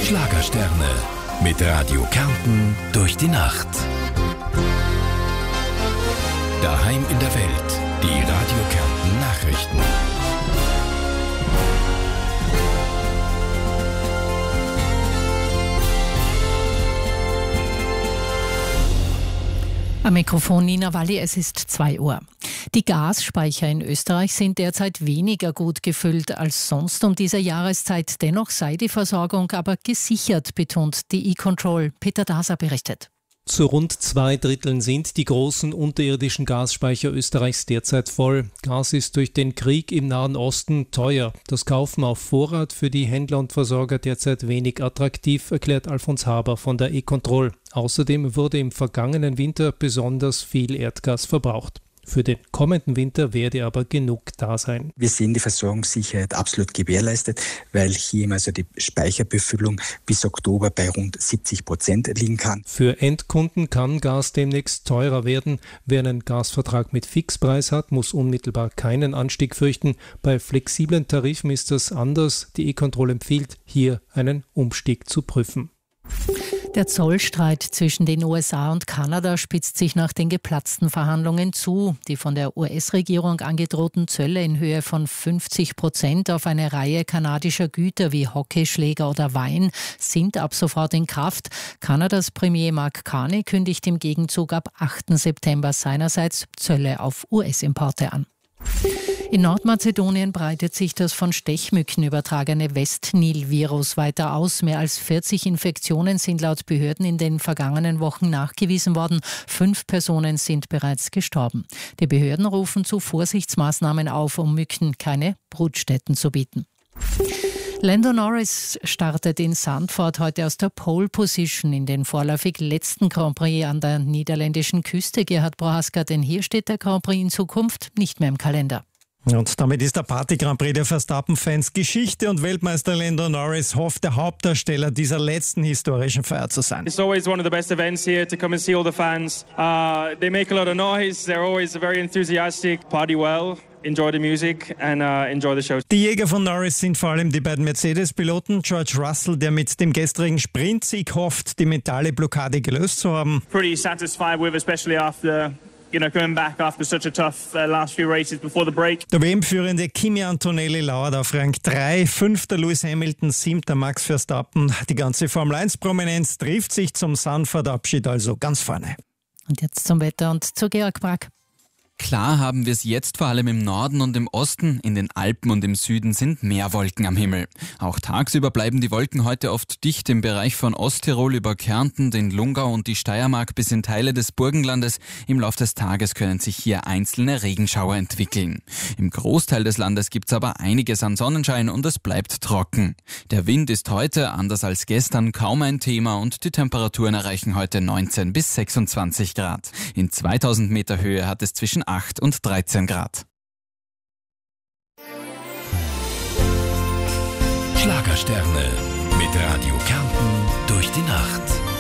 Schlagersterne mit Radio Kärnten durch die Nacht. Daheim in der Welt, die Radio Kärnten Nachrichten. Am Mikrofon Nina Walli, es ist 2 Uhr. Die Gasspeicher in Österreich sind derzeit weniger gut gefüllt als sonst um diese Jahreszeit. Dennoch sei die Versorgung aber gesichert, betont die E-Control. Peter Daser berichtet. Zu rund 2/3 sind die großen unterirdischen Gasspeicher Österreichs derzeit voll. Gas ist durch den Krieg im Nahen Osten teuer. Das Kaufen auf Vorrat für die Händler und Versorger derzeit wenig attraktiv, erklärt Alfons Haber von der E-Control. Außerdem wurde im vergangenen Winter besonders viel Erdgas verbraucht. Für den kommenden Winter werde aber genug da sein. Wir sehen die Versorgungssicherheit absolut gewährleistet, weil hier also die Speicherbefüllung bis Oktober bei rund 70% liegen kann. Für Endkunden kann Gas demnächst teurer werden. Wer einen Gasvertrag mit Fixpreis hat, muss unmittelbar keinen Anstieg fürchten. Bei flexiblen Tarifen ist das anders. Die E-Control empfiehlt, hier einen Umstieg zu prüfen. Der Zollstreit zwischen den USA und Kanada spitzt sich nach den geplatzten Verhandlungen zu. Die von der US-Regierung angedrohten Zölle in Höhe von 50% auf eine Reihe kanadischer Güter wie Hockeyschläger oder Wein sind ab sofort in Kraft. Kanadas Premier Mark Carney kündigt im Gegenzug ab 8. September seinerseits Zölle auf US-Importe an. In Nordmazedonien breitet sich das von Stechmücken übertragene West-Nil-Virus weiter aus. Mehr als 40 Infektionen sind laut Behörden in den vergangenen Wochen nachgewiesen worden. 5 Personen sind bereits gestorben. Die Behörden rufen zu Vorsichtsmaßnahmen auf, um Mücken keine Brutstätten zu bieten. Lando Norris startet in Zandvoort heute aus der Pole Position in den vorläufig letzten Grand Prix an der niederländischen Küste. Gerhard Prohaska, denn hier steht der Grand Prix in Zukunft nicht mehr im Kalender. Und damit ist der Party-Grand Prix der Verstappen-Fans Geschichte und Weltmeister Lando Norris hofft, der Hauptdarsteller dieser letzten historischen Feier zu sein. It's always one of the best events here to come and see all the fans. They make a lot of noise, they're always very enthusiastic, party well. Enjoy the music and enjoy the show. Die Jäger von Norris sind vor allem die beiden Mercedes-Piloten. George Russell, der mit dem gestrigen Sprintsieg hofft, die mentale Blockade gelöst zu haben. Pretty satisfied with, especially after coming back after such a tough last few races before the break. Der WM-Führende Kimi Antonelli lauert auf Rang 3, 5. Lewis Hamilton, 7. Max Verstappen. Die ganze Formel-1-Prominenz trifft sich zum Sanford-Abschied also ganz vorne. Und jetzt zum Wetter und zu Georg Brack. Klar haben wir es jetzt vor allem im Norden und im Osten. In den Alpen und im Süden sind mehr Wolken am Himmel. Auch tagsüber bleiben die Wolken heute oft dicht im Bereich von Osttirol über Kärnten, den Lungau und die Steiermark bis in Teile des Burgenlandes. Im Lauf des Tages können sich hier einzelne Regenschauer entwickeln. Im Großteil des Landes gibt's aber einiges an Sonnenschein und es bleibt trocken. Der Wind ist heute, anders als gestern, kaum ein Thema und die Temperaturen erreichen heute 19 bis 26 Grad. In 2000 Meter Höhe hat es zwischen 8 und 13 Grad. Schlagersterne mit Radio Kärnten durch die Nacht.